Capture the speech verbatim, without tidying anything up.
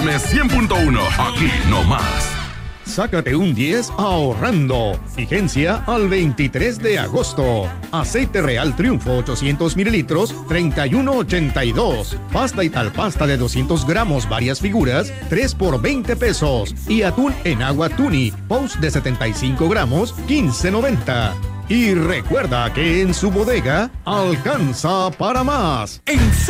cien punto uno, aquí no más. Sácate un diez ahorrando. Vigencia al veintitrés de agosto. Aceite Real Triunfo ochocientos mililitros, treinta y uno ochenta y dos. Pasta y tal pasta de doscientos gramos, varias figuras, tres por veinte pesos. Y atún en agua Tuni, Post de setenta y cinco gramos, quince noventa. Y recuerda que en su bodega alcanza para más. En